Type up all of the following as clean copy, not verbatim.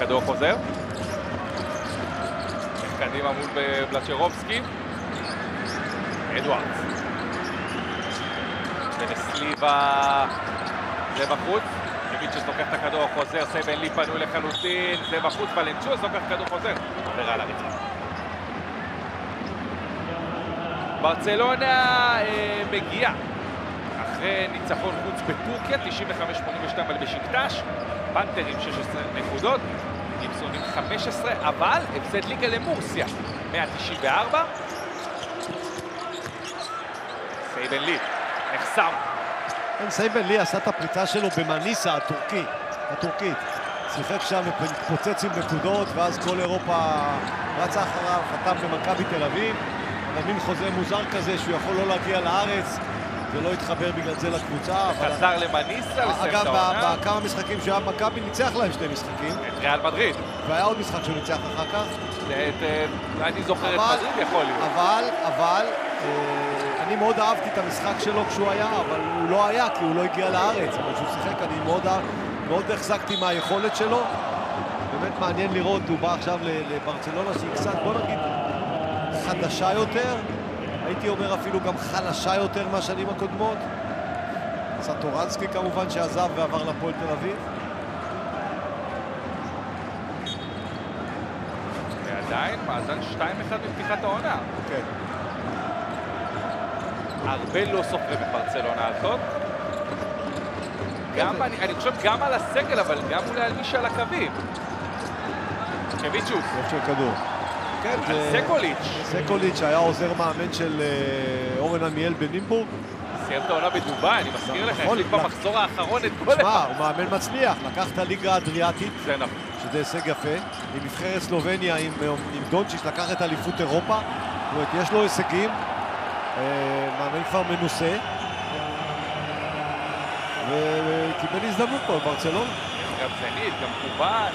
הכדור חוזר. קדימה מול בלצ'רובסקי. אדוארדס. ונסליבה זה בחוץ. קיביצ'ס לוקח את הכדור חוזר, סייבן לי פנוי לחלוטין, זה בחוץ, ולנצ'וס לוקח כדור חוזר. עבירה על הרצפה. ברצלונה מגיעה אחרי ניצחון חוץ בטורקיה, 95-82 על בשיקטש, פנתרים 16 נקודות, גיבסונים 15, אבל הפסד ליגה למורסיה, 194. סייבן לי, נחסם. סייבן לי עשה את הפריצה שלו במניסה הטורקית. שיחק שם ופוצץ עם נקודות, ואז כל אירופה רצה אחריו, חתם במכבי תל אביב. אבל מין חוזה מוזר כזה שהוא יכול לא להגיע לארץ, ולא התחבר בגלל זה לקבוצה. חזר למניסה לסיים את העונה. אגב, בכמה משחקים שהיה מכבי ניצח להם 2 משחקים. את ריאל מדריד. והיה עוד משחק שהוא ניצח אחר כך. אני זוכר את מדריד, יכול להיות. אבל, אני מאוד אהבתי את המשחק שלו כשהוא היה, אבל הוא לא היה כי הוא לא הגיע לארץ. אבל כשהוא שיחק אני מאוד החזקתי מהיכולת שלו. באמת מעניין לראות, הוא בא עכשיו לברצלונה שהיא קצת, בוא נגיד, חדשה יותר, הייתי אומר אפילו גם חלשה יותר מהשנים הקודמות. סטורנסקי כמובן שעזב ועבר לפועל תל אביב. ועדיין מאזן 2-1 בפתיחת העונה. כן. הרבה לא סופרים את ברצלונה הזאת. אני חושב גם על הסגל, אבל גם אולי על מי שעל הקווים. קיביצ'וס. יופי של כדור. כן, סקוליץ' היה עוזר מאמן של אורן עמיאל בנימבורג. סיים את העונה בדובאי, אני מזכיר לך, החליט במחזור האחרון את כל אחד. הוא מאמן מצליח, לקח את הליגה האדריאטית, שזה הישג יפה, עם נבחרת סלובניה, עם דונצ'יץ', לקח את אליפות אירופה, זאת אומרת, יש לו הישגים, מאמן כבר מנוסה, וקיבל הזדמנות פה בברצלונה. גם זנית, גם קובן.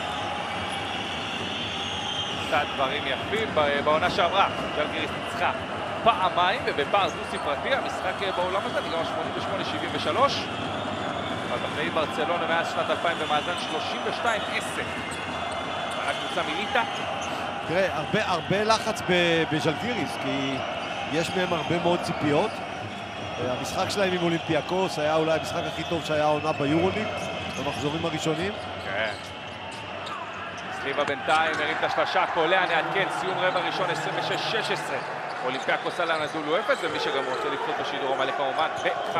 דברים יפים בעונה שעברה. ז'לגיריס ניצחה פעמיים ובפער דו-ספרתי. המשחק בעולם הזה נגמר 88-73. אבל אחרי ברצלונה מאז שנת 2000 במאזן 32-10. הקבוצה מיליטה. תראה, הרבה לחץ בז'לגיריס, כי יש מהם הרבה מאוד ציפיות. המשחק שלהם עם אולימפיאקוס היה אולי המשחק הכי טוב שהיה העונה ביורוליג, במחזורים הראשונים. כן. סליבה בינתיים, מרים את השלשה, קולע, נעדכן, סיום רבע ראשון 26-16. אולימפיאקוס על הנדולו 0, ומי שגם רוצה לפחות בשידור המלא כמובן, ב-5+.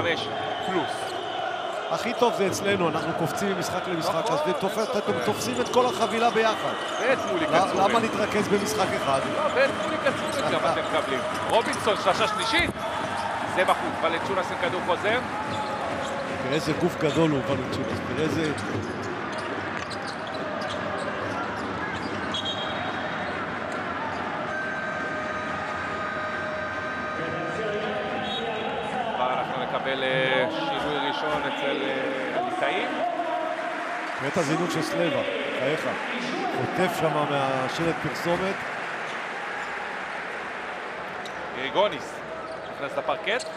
הכי טוב זה אצלנו, אנחנו קופצים ממשחק למשחק, אז תופסים את כל החבילה ביחד. ואת מולי קצורי. למה להתרכז במשחק אחד? לא, ואת מולי קצורי גם אתם מקבלים. רובינסון, שלשה שלישית, זה בחוץ, ולנצ'ונס עם כדור חוזר. תראה איזה גוף גדול הוא ולנצ'ונס, תראה איזה... נקבל שינוי ראשון אצל הליטאים. תראה את הזינות של סלבה, חייך. חוטף שם מהשלט פרסומת. גריגוניס נכנס לפרקט.